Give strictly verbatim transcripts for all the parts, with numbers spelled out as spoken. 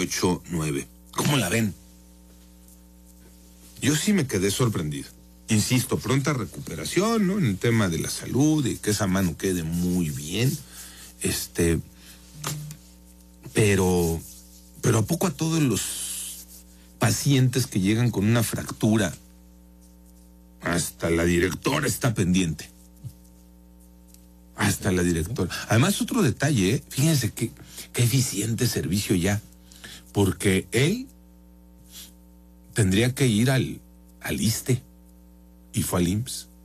ocho nueve. ¿Cómo la ven? Yo sí me quedé sorprendido. Insisto, pronta recuperación, ¿no? En el tema de la salud y que esa mano quede muy bien. Este, pero, pero ¿a poco a todos los pacientes que llegan con una fractura, hasta la directora está pendiente? Hasta la directora. Además, otro detalle, ¿eh? Fíjense qué, qué eficiente servicio ya. Porque él tendría que ir al, al ISSSTE y fue al I M S S.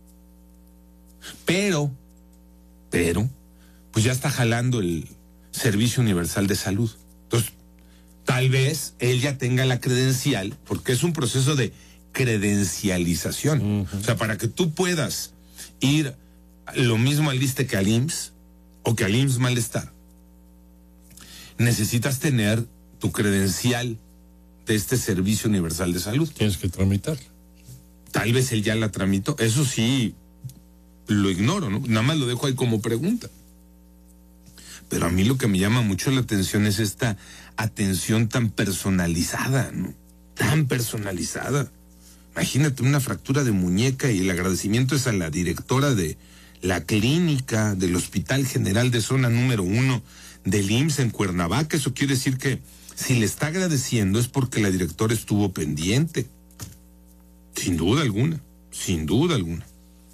Pero, pero, pues ya está jalando el Servicio Universal de Salud. Entonces, tal vez él ya tenga la credencial, porque es un proceso de credencialización. Uh-huh. O sea, para que tú puedas ir lo mismo al ISSSTE que al I M S S, o que al I M S S Malestar, necesitas tener tu credencial de este Servicio Universal de Salud. Tienes que tramitarla. Tal vez él ya la tramitó. Eso sí, lo ignoro, ¿no? Nada más lo dejo ahí como pregunta. Pero a mí lo que me llama mucho la atención es esta atención tan personalizada, ¿no? Tan personalizada. Imagínate una fractura de muñeca y el agradecimiento es a la directora de la clínica del Hospital General de Zona número uno del I M S S en Cuernavaca. Eso quiere decir que si le está agradeciendo es porque la directora estuvo pendiente. Sin duda alguna, sin duda alguna.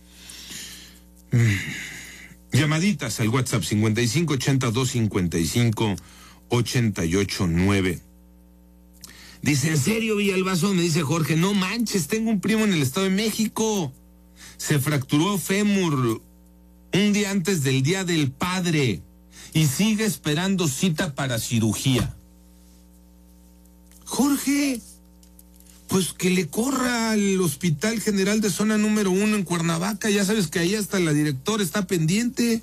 Mm. Llamaditas al WhatsApp cincuenta y cinco ochenta dos cincuenta y cinco ochenta y ocho nueve. Dice, ¿en serio, Villalbazo? Me dice Jorge, no manches, tengo un primo en el Estado de México. Se fracturó fémur un día antes del Día del Padre y sigue esperando cita para cirugía. Jorge, pues que le corra al Hospital General de Zona número uno en Cuernavaca. Ya sabes que ahí hasta la directora está pendiente.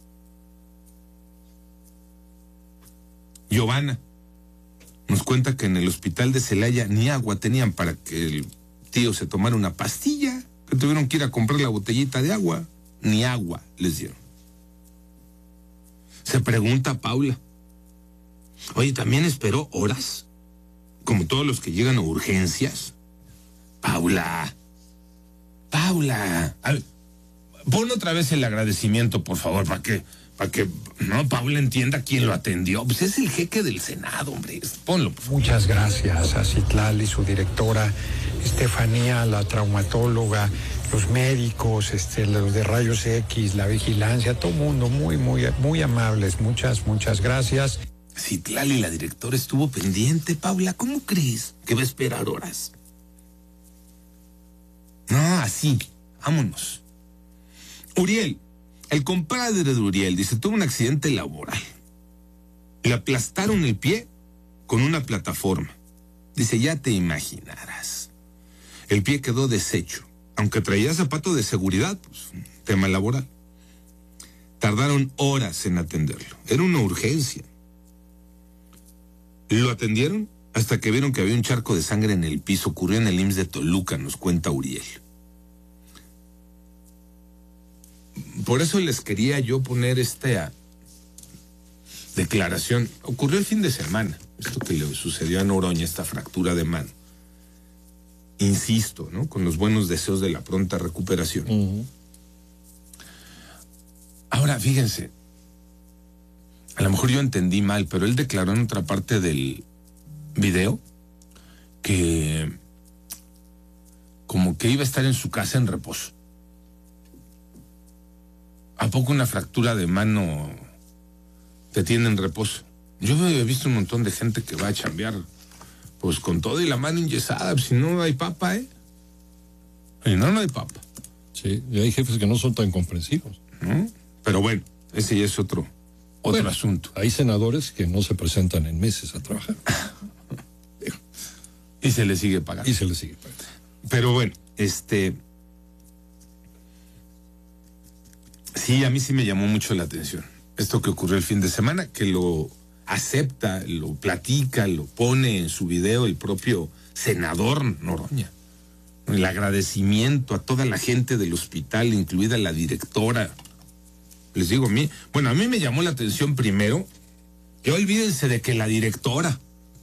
Giovanna nos cuenta que en el hospital de Celaya ni agua tenían para que el tío se tomara una pastilla, que tuvieron que ir a comprar la botellita de agua. Ni agua les dieron. Se pregunta Paula, oye, ¿también esperó horas? Como todos los que llegan a urgencias. Paula, Paula, a ver, pon otra vez el agradecimiento, por favor, para que, para que, no, Paula entienda quién lo atendió. Pues es el jeque del Senado, hombre. Ponlo, por favor. Muchas gracias a Citlali, su directora, Estefanía, la traumatóloga, los médicos, este, los de rayos X, la vigilancia, todo el mundo muy, muy, muy amables. Muchas, muchas gracias. Citlali, la directora, estuvo pendiente, Paula. ¿Cómo crees que va a esperar horas? No, así, vámonos. Uriel, el compadre de Uriel, dice, tuvo un accidente laboral. Le aplastaron el pie con una plataforma. Dice, ya te imaginarás. El pie quedó deshecho. Aunque traía zapato de seguridad, pues, tema laboral. Tardaron horas en atenderlo. Era una urgencia. Lo atendieron hasta que vieron que había un charco de sangre en el piso. Ocurrió en el I M S S de Toluca, nos cuenta Uriel. Por eso les quería yo poner esta declaración. Ocurrió el fin de semana, esto que le sucedió a Noroña, esta fractura de mano. Insisto, ¿no? Con los buenos deseos de la pronta recuperación. Uh-huh. Ahora, fíjense, a lo mejor yo entendí mal, pero él declaró en otra parte del video que como que iba a estar en su casa en reposo. ¿A poco una fractura de mano te tiene en reposo? Yo he visto un montón de gente que va a chambear pues con todo y la mano enyesada, si no hay papa, ¿eh? Y no, no hay papa. Sí, y hay jefes que no son tan comprensivos. ¿Mm? Pero bueno, ese ya es otro, otro bueno, asunto. Hay senadores que no se presentan en meses a trabajar. Y se les sigue pagando. Y se les sigue pagando. Pero bueno, este... sí, a mí sí me llamó mucho la atención. Esto que ocurrió el fin de semana, que lo acepta, lo platica, lo pone en su video el propio senador Noroña. El agradecimiento a toda la gente del hospital, incluida la directora. Les digo a mí, bueno, a mí me llamó la atención primero, que olvídense de que la directora,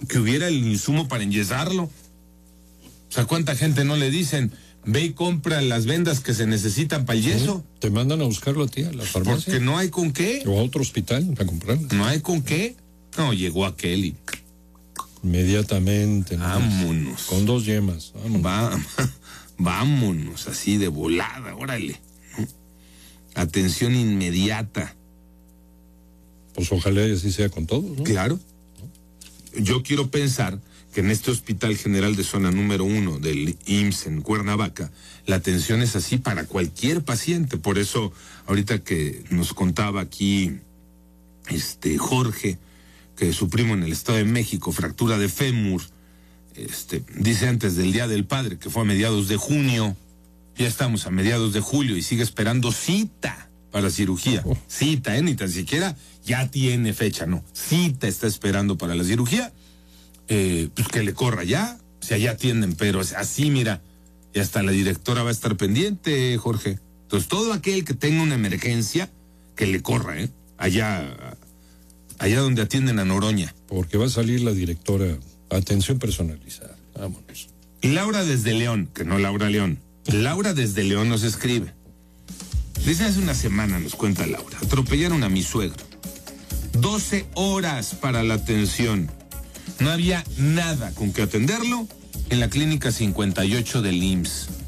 que hubiera el insumo para enyesarlo. O sea, ¿cuánta gente no le dicen, ve y compra las vendas que se necesitan para el yeso? Te mandan a buscarlo a ti, a la farmacia. Porque no hay con qué. O a otro hospital a comprarlo. No hay con qué. No, llegó aquel y... Inmediatamente. ¿no? Vámonos. Con dos yemas. Vámonos. Va, vámonos, así de volada, órale. Atención inmediata. Pues ojalá y así sea con todos, ¿no? Claro. Yo quiero pensar que en este Hospital General de Zona número uno del I M S S en Cuernavaca, la atención es así para cualquier paciente. Por eso, ahorita que nos contaba aquí este Jorge, que su primo en el Estado de México, fractura de fémur, este, dice antes del Día del Padre, que fue a mediados de junio, ya estamos a mediados de julio y sigue esperando cita para cirugía. Oh. Cita, ¿eh? Ni tan siquiera ya tiene fecha, no. Cita está esperando para la cirugía. Eh, pues que le corra ya, o sea, ya atienden, pero así, mira, y hasta la directora va a estar pendiente, Jorge. Entonces, todo aquel que tenga una emergencia, que le corra, ¿eh? Allá, allá donde atienden a Noroña. Porque va a salir la directora, atención personalizada. Vámonos. Y Laura desde León, que no Laura León, Laura desde León nos escribe. Desde hace una semana, nos cuenta Laura, atropellaron a mi suegro. doce horas para la atención. No había nada con que atenderlo en la clínica cincuenta y ocho del I M S S.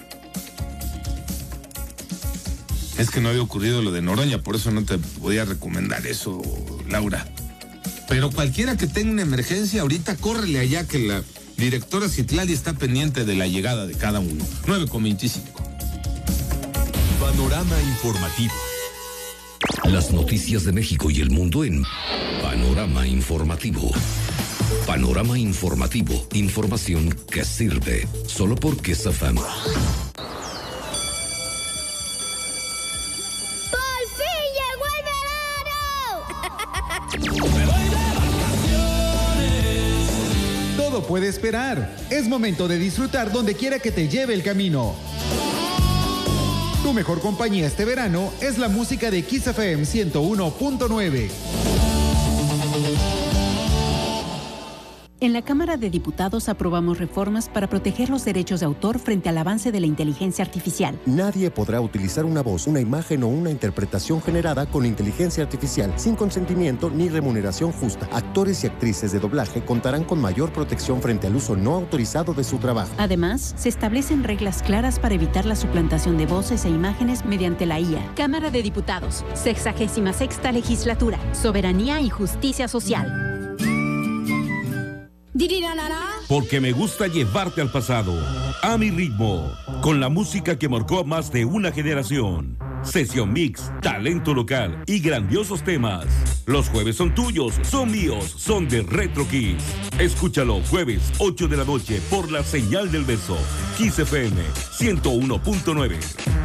Es que no había ocurrido lo de Noroña, por eso no te podía recomendar eso, Laura. Pero cualquiera que tenga una emergencia, ahorita córrele allá, que la directora Citlali está pendiente de la llegada de cada uno. nueve con veinticinco. Panorama informativo. Las noticias de México y el mundo en Panorama Informativo. Panorama Informativo. Información que sirve. Solo por Kiss F M. Todo puede esperar. Es momento de disfrutar donde quiera que te lleve el camino. Tu mejor compañía este verano es la música de Kiss F M ciento uno punto nueve. En la Cámara de Diputados aprobamos reformas para proteger los derechos de autor frente al avance de la inteligencia artificial. Nadie podrá utilizar una voz, una imagen o una interpretación generada con inteligencia artificial sin consentimiento ni remuneración justa. Actores y actrices de doblaje contarán con mayor protección frente al uso no autorizado de su trabajo. Además, se establecen reglas claras para evitar la suplantación de voces e imágenes mediante la I A. Cámara de Diputados, sexagésima sexta legislatura, soberanía y justicia social. Porque me gusta llevarte al pasado, a mi ritmo, con la música que marcó a más de una generación. Sesión mix, talento local y grandiosos temas. Los jueves son tuyos, son míos, son de Retro Kiss. Escúchalo jueves ocho de la noche por la señal del beso. Kiss F M ciento uno punto nueve.